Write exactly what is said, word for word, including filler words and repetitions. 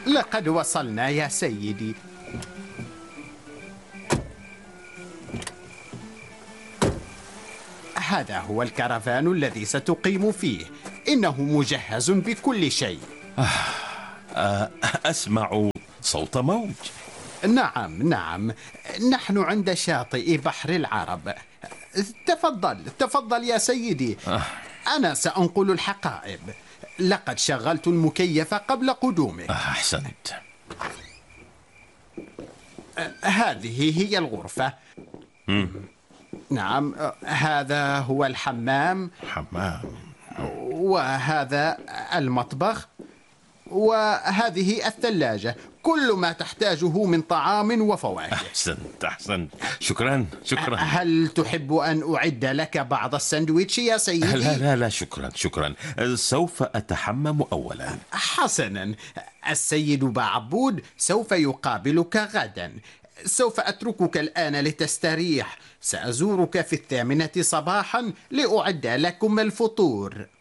لقد وصلنا يا سيدي. هذا هو الكرفان الذي ستقيم فيه، إنه مجهز بكل شيء. أسمع صوت موج. نعم نعم، نحن عند شاطئ بحر العرب. تفضل تفضل يا سيدي، أنا سأنقل الحقائب. لقد شغلت المكيف قبل قدومك. أحسنت. هذه هي الغرفة. مم. نعم، هذا هو الحمام. حمام. وهذا المطبخ، وهذه الثلاجة. كل ما تحتاجه من طعام وفواكه. أحسنت أحسنت، شكرا شكرا. هل تحب أن أعد لك بعض الساندويتش يا سيدي؟ لا لا لا شكرا شكرا، سوف أتحمم أولا. حسنا، السيد بعبود سوف يقابلك غدا. سوف أتركك الآن لتستريح. سأزورك في الثامنة صباحا لأعد لكم الفطور.